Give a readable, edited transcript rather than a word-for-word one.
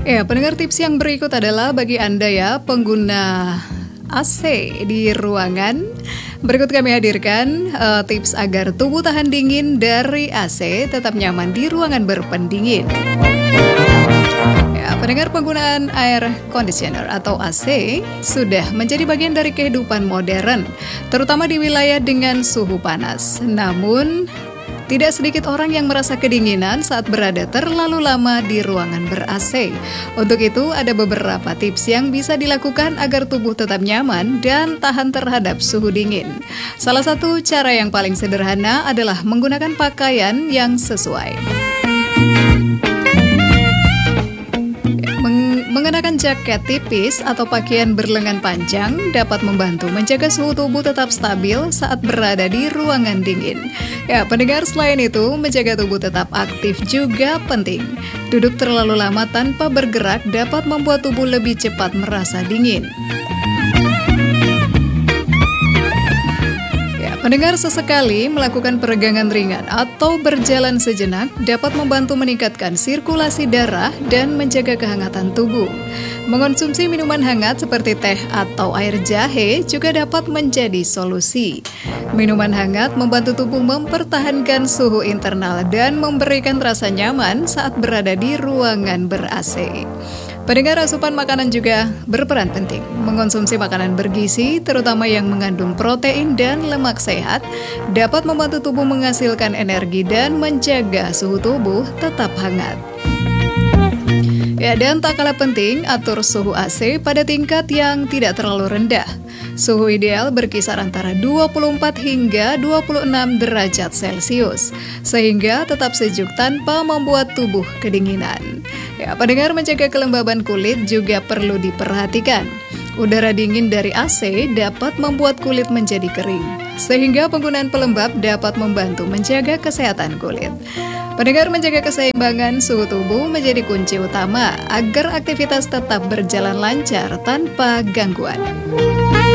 Ya, pendengar, tips yang berikut adalah bagi Anda ya, pengguna AC di ruangan. Berikut kami hadirkan tips agar tubuh tahan dingin dari AC tetap nyaman di ruangan berpendingin. Ya, pendengar, penggunaan air conditioner atau AC sudah menjadi bagian dari kehidupan modern, terutama di wilayah dengan suhu panas. Namun, tidak sedikit orang yang merasa kedinginan saat berada terlalu lama di ruangan ber-AC. Untuk itu, ada beberapa tips yang bisa dilakukan agar tubuh tetap nyaman dan tahan terhadap suhu dingin. Salah satu cara yang paling sederhana adalah menggunakan pakaian yang sesuai. Mengenakan jaket tipis atau pakaian berlengan panjang dapat membantu menjaga suhu tubuh tetap stabil saat berada di ruangan dingin. Ya, pendengar, selain itu, menjaga tubuh tetap aktif juga penting. Duduk terlalu lama tanpa bergerak dapat membuat tubuh lebih cepat merasa dingin. Pendengar, sesekali melakukan peregangan ringan atau berjalan sejenak dapat membantu meningkatkan sirkulasi darah dan menjaga kehangatan tubuh. Mengonsumsi minuman hangat seperti teh atau air jahe juga dapat menjadi solusi. Minuman hangat membantu tubuh mempertahankan suhu internal dan memberikan rasa nyaman saat berada di ruangan ber-AC. Pendengar, asupan makanan juga berperan penting. Mengonsumsi makanan bergizi, terutama yang mengandung protein dan lemak sehat, dapat membantu tubuh menghasilkan energi dan menjaga suhu tubuh tetap hangat. Ya, dan tak kalah penting, atur suhu AC pada tingkat yang tidak terlalu rendah. Suhu ideal berkisar antara 24 hingga 26 derajat Celcius, sehingga tetap sejuk tanpa membuat tubuh kedinginan. Ya, pendengar, menjaga kelembaban kulit juga perlu diperhatikan. Udara dingin dari AC dapat membuat kulit menjadi kering, sehingga penggunaan pelembab dapat membantu menjaga kesehatan kulit. Pendengar, menjaga keseimbangan suhu tubuh menjadi kunci utama agar aktivitas tetap berjalan lancar tanpa gangguan.